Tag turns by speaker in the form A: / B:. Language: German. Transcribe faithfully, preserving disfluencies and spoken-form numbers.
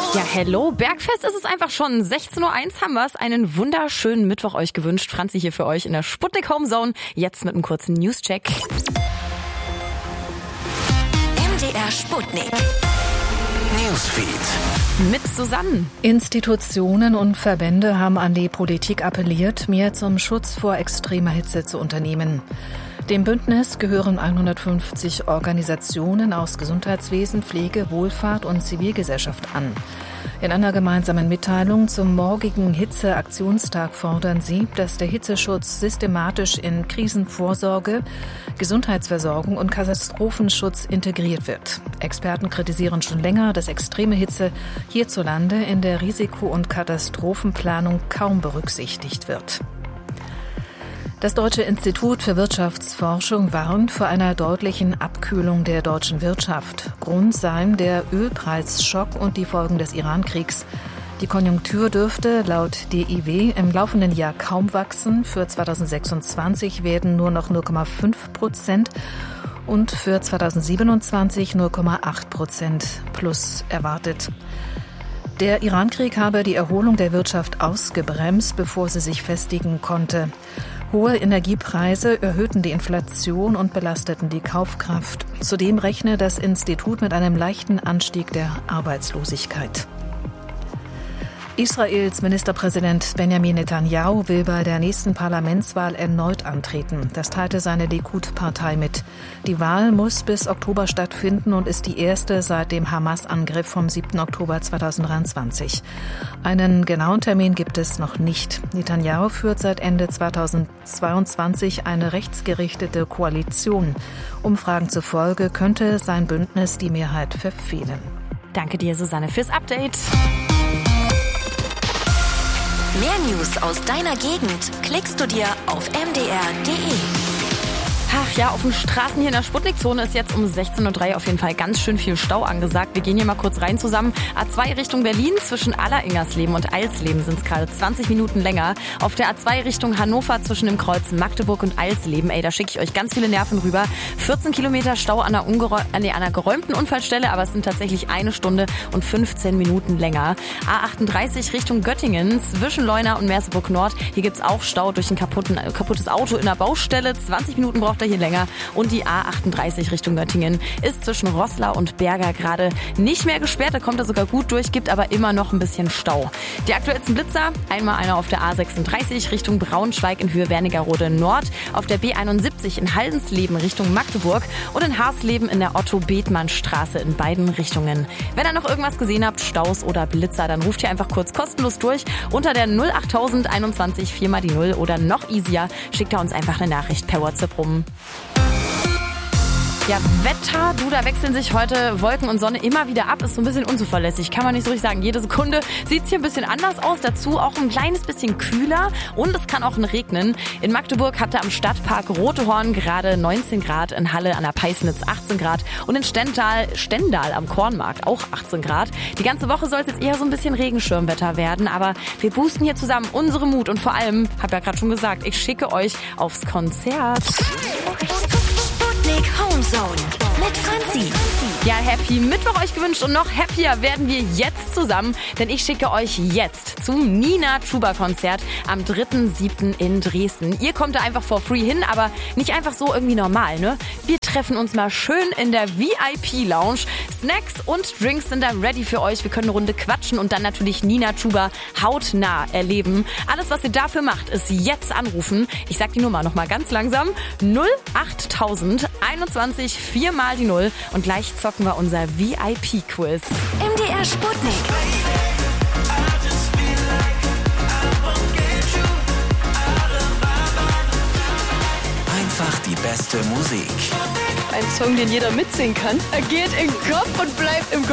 A: Ja, hello, Bergfest ist es einfach schon. sechzehn Uhr eins haben wir's. Einen wunderschönen Mittwoch euch gewünscht. Franzi hier für euch in der Sputnik Homezone. Jetzt mit einem kurzen Newscheck.
B: M D R Sputnik. Newsfeed.
A: Mit Susanne.
C: Institutionen und Verbände haben an die Politik appelliert, mehr zum Schutz vor extremer Hitze zu unternehmen. Dem Bündnis gehören hundertfünfzig Organisationen aus Gesundheitswesen, Pflege, Wohlfahrt und Zivilgesellschaft an. In einer gemeinsamen Mitteilung zum morgigen Hitzeaktionstag fordern sie, dass der Hitzeschutz systematisch in Krisenvorsorge, Gesundheitsversorgung und Katastrophenschutz integriert wird. Experten kritisieren schon länger, dass extreme Hitze hierzulande in der Risiko- und Katastrophenplanung kaum berücksichtigt wird. Das Deutsche Institut für Wirtschaftsforschung warnt vor einer deutlichen Abkühlung der deutschen Wirtschaft. Grund seien der Ölpreisschock und die Folgen des Iran-Kriegs. Die Konjunktur dürfte laut D I W im laufenden Jahr kaum wachsen. Für zweitausendsechsundzwanzig werden nur noch null Komma fünf Prozent und für zweitausendsiebenundzwanzig null Komma acht Prozent plus erwartet. Der Iran-Krieg habe die Erholung der Wirtschaft ausgebremst, bevor sie sich festigen konnte. Hohe Energiepreise erhöhten die Inflation und belasteten die Kaufkraft. Zudem rechne das Institut mit einem leichten Anstieg der Arbeitslosigkeit. Israels Ministerpräsident Benjamin Netanyahu will bei der nächsten Parlamentswahl erneut antreten. Das teilte seine Likud-Partei mit. Die Wahl muss bis Oktober stattfinden und ist die erste seit dem Hamas-Angriff vom siebten Oktober zweitausenddreiundzwanzig. Einen genauen Termin gibt es noch nicht. Netanyahu führt seit Ende zweitausendzweiundzwanzig eine rechtsgerichtete Koalition. Umfragen zufolge könnte sein Bündnis die Mehrheit verfehlen.
A: Danke dir, Susanne, fürs Update.
B: Mehr News aus deiner Gegend klickst du dir auf m d r punkt d e.
A: Ach ja, auf den Straßen hier in der Sputnikzone ist jetzt um sechzehn Uhr drei auf jeden Fall ganz schön viel Stau angesagt. Wir gehen hier mal kurz rein zusammen. A zwei Richtung Berlin, zwischen Alleringersleben und Eilsleben sind es gerade zwanzig Minuten länger. Auf der A zwei Richtung Hannover zwischen dem Kreuz Magdeburg und Eilsleben, ey, da schicke ich euch ganz viele Nerven rüber. vierzehn Kilometer Stau an einer, ungeräu- äh, nee, an einer geräumten Unfallstelle, aber es sind tatsächlich eine Stunde und fünfzehn Minuten länger. A achtunddreißig Richtung Göttingen zwischen Leuna und Merseburg Nord. Hier gibt's auch Stau durch ein kaputten, äh, kaputtes Auto in der Baustelle. zwanzig Minuten braucht er hier länger. Und die A achtunddreißig Richtung Göttingen ist zwischen Roßlau und Berger gerade nicht mehr gesperrt. Da kommt er sogar gut durch, gibt aber immer noch ein bisschen Stau. Die aktuellsten Blitzer, einmal einer auf der A sechsunddreißig Richtung Braunschweig in Höhe Wernigerode Nord, auf der B einundsiebzig in Haldensleben Richtung Magdeburg und in Harsleben in der Otto-Bethmann-Straße in beiden Richtungen. Wenn ihr noch irgendwas gesehen habt, Staus oder Blitzer, dann ruft ihr einfach kurz kostenlos durch unter der null achttausend einundzwanzig vier mal die null oder noch easier, schickt ihr uns einfach eine Nachricht per WhatsApp rum. Ja, Wetter, du, da wechseln sich heute Wolken und Sonne immer wieder ab. Ist so ein bisschen unzuverlässig, kann man nicht so richtig sagen. Jede Sekunde sieht es hier ein bisschen anders aus. Dazu auch ein kleines bisschen kühler und es kann auch regnen. In Magdeburg hatte am Stadtpark Rotehorn gerade neunzehn Grad, in Halle an der Peisnitz achtzehn Grad und in Stendal, Stendal am Kornmarkt auch achtzehn Grad. Die ganze Woche soll es jetzt eher so ein bisschen Regenschirmwetter werden, aber wir boosten hier zusammen unsere Mut und vor allem, hab ja gerade schon gesagt, ich schicke euch aufs Konzert.
B: Sputnik Homezone mit Franzi.
A: Ja, happy Mittwoch euch gewünscht und noch happier werden wir jetzt zusammen, denn ich schicke euch jetzt zum Nina Chuba Konzert am dritten siebten in Dresden. Ihr kommt da einfach for free hin, aber nicht einfach so irgendwie normal, ne? Wir treffen uns mal schön in der V I P-Lounge. Snacks und Drinks sind da ready für euch. Wir können eine Runde quatschen und dann natürlich Nina Chuba hautnah erleben. Alles, was ihr dafür macht, ist jetzt anrufen. Ich sag die Nummer nochmal ganz langsam. null achttausend einundzwanzig vier mal die null und gleich zocken wir unser V I P-Quiz.
B: M D R Sputnik.
D: Einfach die beste Musik.
E: Ein Song, den jeder mitsingen kann. Er geht im Kopf und bleibt im Kopf.